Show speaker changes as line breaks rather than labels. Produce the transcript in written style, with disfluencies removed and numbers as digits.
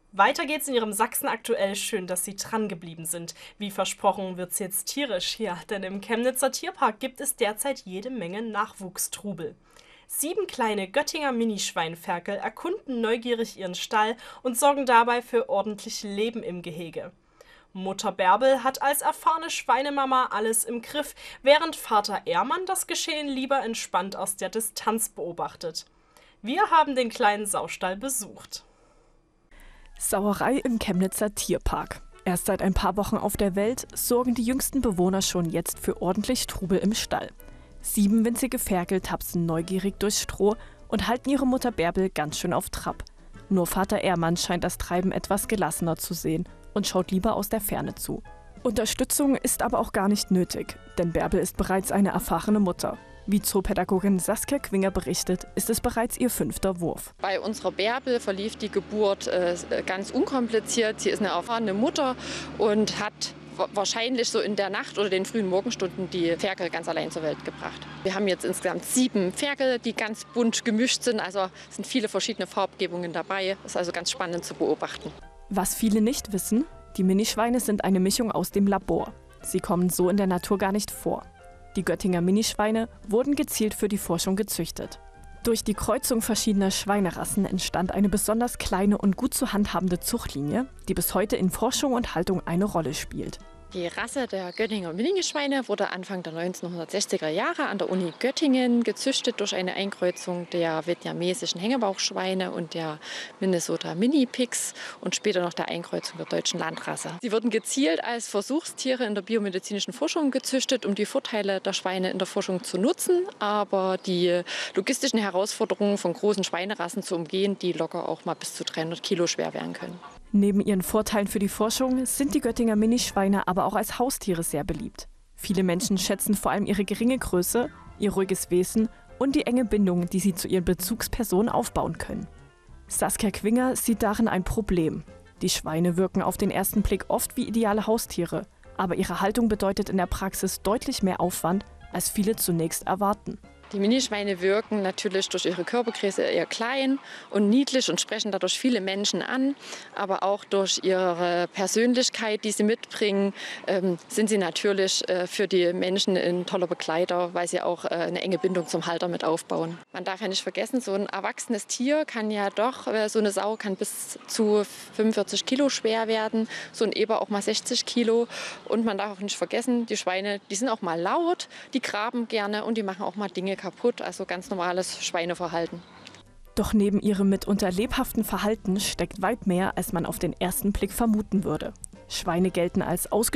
Weiter geht's in Ihrem Sachsen aktuell. Schön, dass Sie dran geblieben sind. Wie versprochen wird's jetzt tierisch. Ja, denn im Chemnitzer Tierpark gibt es derzeit jede Menge Nachwuchstrubel. 7 kleine Göttinger Minischweinferkel erkunden neugierig ihren Stall und sorgen dabei für ordentlich Leben im Gehege. Mutter Bärbel hat als erfahrene Schweinemama alles im Griff, während Vater Ehrmann das Geschehen lieber entspannt aus der Distanz beobachtet. Wir haben den kleinen Saustall besucht.
Sauerei im Chemnitzer Tierpark. Erst seit ein paar Wochen auf der Welt sorgen die jüngsten Bewohner schon jetzt für ordentlich Trubel im Stall. 7 winzige Ferkel tapsen neugierig durchs Stroh und halten ihre Mutter Bärbel ganz schön auf Trab. Nur Vater Ehrmann scheint das Treiben etwas gelassener zu sehen und schaut lieber aus der Ferne zu. Unterstützung ist aber auch gar nicht nötig, denn Bärbel ist bereits eine erfahrene Mutter. Wie Zoopädagogin Saskia Quinger berichtet, ist es bereits ihr 5. Wurf.
Bei unserer Bärbel verlief die Geburt ganz unkompliziert. Sie ist eine erfahrene Mutter und hat wahrscheinlich so in der Nacht oder den frühen Morgenstunden die Ferkel ganz allein zur Welt gebracht. Wir haben jetzt insgesamt 7 Ferkel, die ganz bunt gemischt sind. Also es sind viele verschiedene Farbgebungen dabei. Das ist also ganz spannend zu beobachten.
Was viele nicht wissen, die Minischweine sind eine Mischung aus dem Labor. Sie kommen so in der Natur gar nicht vor. Die Göttinger Minischweine wurden gezielt für die Forschung gezüchtet. Durch die Kreuzung verschiedener Schweinerassen entstand eine besonders kleine und gut zu handhabende Zuchtlinie, die bis heute in Forschung und Haltung eine Rolle spielt.
Die Rasse der Göttinger Minischweine wurde Anfang der 1960er Jahre an der Uni Göttingen gezüchtet durch eine Einkreuzung der vietnamesischen Hängebauchschweine und der Minnesota Mini-Pigs und später noch der Einkreuzung der deutschen Landrasse. Sie wurden gezielt als Versuchstiere in der biomedizinischen Forschung gezüchtet, um die Vorteile der Schweine in der Forschung zu nutzen, aber die logistischen Herausforderungen von großen Schweinerassen zu umgehen, die locker auch mal bis zu 300 Kilo schwer werden können.
Neben ihren Vorteilen für die Forschung sind die Göttinger Minischweine aber auch als Haustiere sehr beliebt. Viele Menschen schätzen vor allem ihre geringe Größe, ihr ruhiges Wesen und die enge Bindung, die sie zu ihren Bezugspersonen aufbauen können. Saskia Quinger sieht darin ein Problem. Die Schweine wirken auf den ersten Blick oft wie ideale Haustiere, aber ihre Haltung bedeutet in der Praxis deutlich mehr Aufwand, als viele zunächst erwarten.
Die Minischweine wirken natürlich durch ihre Körpergröße eher klein und niedlich und sprechen dadurch viele Menschen an. Aber auch durch ihre Persönlichkeit, die sie mitbringen, sind sie natürlich für die Menschen ein toller Begleiter, weil sie auch eine enge Bindung zum Halter mit aufbauen. Man darf ja nicht vergessen, so ein erwachsenes Tier kann ja doch, so eine Sau kann bis zu 45 Kilo schwer werden, so ein Eber auch mal 60 Kilo. Und man darf auch nicht vergessen, die Schweine, die sind auch mal laut, die graben gerne und die machen auch mal Dinge kaputt, also ganz normales Schweineverhalten.
Doch neben ihrem mitunter lebhaften Verhalten steckt weit mehr, als man auf den ersten Blick vermuten würde. Schweine gelten als